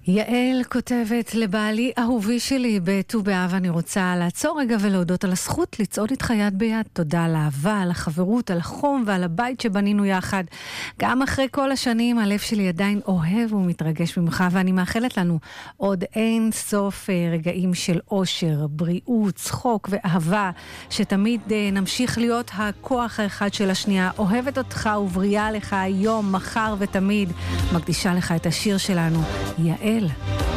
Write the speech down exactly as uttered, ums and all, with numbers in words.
יעל כותבת לבעלי אהובי שלי בט"ו באב, אני רוצה לעצור רגע ולהודות על הזכות לצעוד איתך יד ביד. תודה על האהבה, על החברות, על החום ועל הבית שבנינו יחד. גם אחרי כל השנים הלב שלי עדיין אוהב ומתרגש ממך, ואני מאחלת לנו עוד אין סוף רגעים של אושר, בריאות, צחוק ואהבה, שתמיד נמשיך להיות הכוח האחד של השנייה. אוהבת אותך ובריאה לך היום, מחר ותמיד. מקדישה לך את השיר שלנו, יעל.